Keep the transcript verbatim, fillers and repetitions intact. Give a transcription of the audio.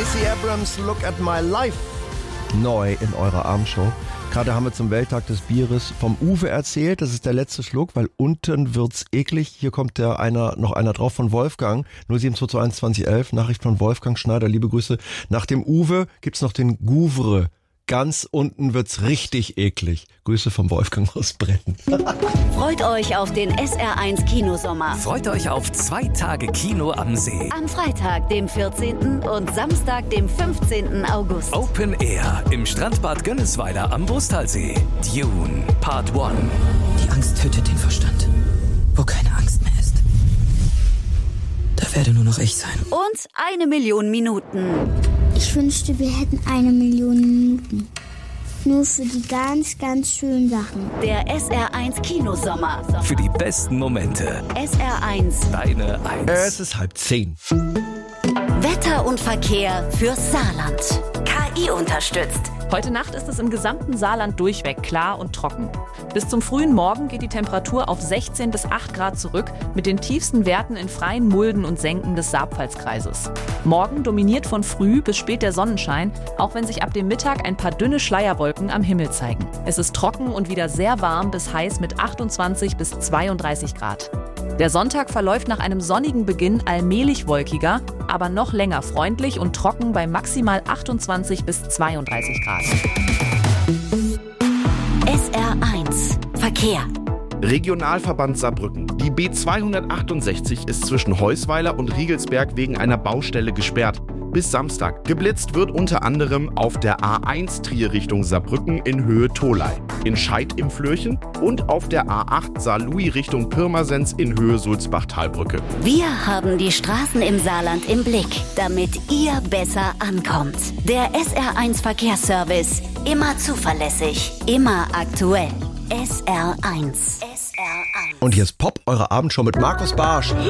Stacey Abrams, Look at My Life. Neu in eurer Abendshow. Gerade haben wir zum Welttag des Bieres vom Uwe erzählt. Das ist der letzte Schluck, weil unten wird's eklig. Hier kommt der einer, noch einer drauf von Wolfgang. null sieben zwei zwei eins zwanzig elf. Nachricht von Wolfgang Schneider. Liebe Grüße. Nach dem Uwe gibt's noch den Gouvre. Ganz unten wird's richtig eklig. Grüße vom Wolfgang aus Brennen. Freut euch auf den S R eins Kinosommer. Freut euch auf zwei Tage Kino am See. Am Freitag, dem vierzehnten und Samstag, dem fünfzehnten August. Open Air im Strandbad Gönnesweiler am Brusthalsee. Dune Part eins. Die Angst tötet den Verstand. Wo keine Angst mehr ist, da werde nur noch ich sein. Und eine Million Minuten. Ich wünschte, wir hätten eine Million Minuten. Nur für die ganz, ganz schönen Sachen. Der S R eins Kinosommer. Für die besten Momente. S R eins. Deine Eins. Es ist halb zehn. Wetter und Verkehr fürs Saarland. K I unterstützt. Heute Nacht ist es im gesamten Saarland durchweg klar und trocken. Bis zum frühen Morgen geht die Temperatur auf sechzehn bis acht Grad zurück, mit den tiefsten Werten in freien Mulden und Senken des Saarpfalzkreises. Morgen dominiert von früh bis spät der Sonnenschein, auch wenn sich ab dem Mittag ein paar dünne Schleierwolken am Himmel zeigen. Es ist trocken und wieder sehr warm bis heiß mit achtundzwanzig bis zweiunddreißig Grad. Der Sonntag verläuft nach einem sonnigen Beginn allmählich wolkiger, aber noch länger freundlich und trocken bei maximal achtundzwanzig bis zweiunddreißig Grad. S R eins Verkehr. Regionalverband Saarbrücken. Die B zweihundertachtundsechzig ist zwischen Heusweiler und Riegelsberg wegen einer Baustelle gesperrt. Bis Samstag. Geblitzt wird unter anderem auf der A eins Trier Richtung Saarbrücken in Höhe Tholey, in Scheid im Flörchen und auf der A acht Saarlouis Richtung Pirmasens in Höhe Sulzbach-Talbrücke. Wir haben die Straßen im Saarland im Blick, damit ihr besser ankommt. Der S R eins Verkehrsservice. Immer zuverlässig, immer aktuell. S R eins. S R eins. Und hier ist Pop, eure Abendshow mit Markus Barsch.